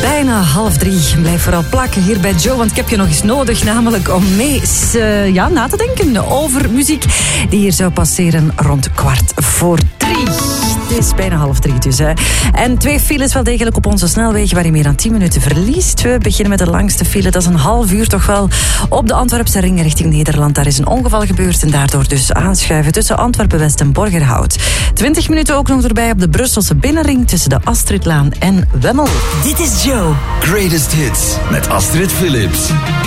Bijna 2:30. Blijf vooral plakken hier bij Joe, want ik heb je nog eens nodig. Namelijk om mee na te denken over muziek die hier zou passeren rond 2:15. Het is bijna 2:30 dus. Hè. En 2 files wel degelijk op onze snelwegen waar je meer dan 10 minuten verliest. We beginnen met de langste file. Dat is een half uur toch wel op de Antwerpse ring richting Nederland. Daar is een ongeval gebeurd en daardoor dus aanschuiven tussen Antwerpen-West en Borgerhout. 20 minuten ook nog erbij op de Brusselse binnenring tussen de Astridlaan en Wemmel. Dit is Joe. Greatest Hits met Astrid Philips.